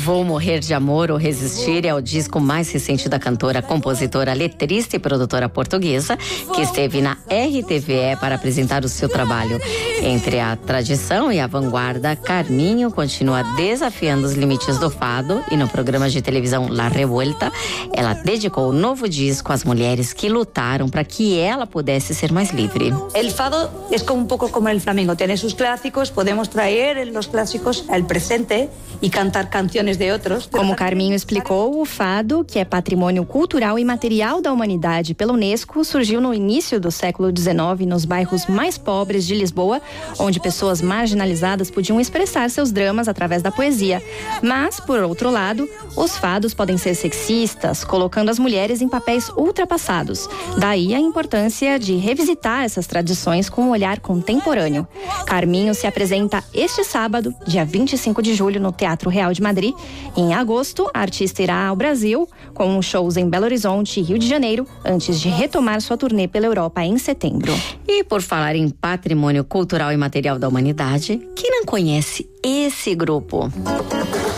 Vou Morrer de Amor ou Resistir é o disco mais recente da cantora, compositora, letrista e produtora portuguesa, que esteve na RTVE para apresentar o seu trabalho. Entre a tradição e a vanguarda, Carminho continua desafiando os limites do fado e no programa de televisão La Revuelta, ela dedicou o novo disco às mulheres que lutaram para que ela pudesse ser mais livre. El fado es como un poco como el flamenco, tiene sus clásicos, podemos traer los clásicos al presente e cantar canções de outros. Como Carminho explicou, o fado, que é patrimônio cultural e material da humanidade pela Unesco, surgiu no início do século XIX nos bairros mais pobres de Lisboa, onde pessoas marginalizadas podiam expressar seus dramas através da poesia. Mas, por outro lado, os fados podem ser sexistas, colocando as mulheres em papéis ultrapassados. Daí a importância de revisitar essas tradições com um olhar contemporâneo. Carminho se apresenta este sábado, dia 25 de julho, no Teatro Real de Madrid. Em agosto, a artista irá ao Brasil, com shows em Belo Horizonte e Rio de Janeiro, antes de retomar sua turnê pela Europa em setembro. E por falar em patrimônio cultural e material da humanidade, quem não conhece esse grupo?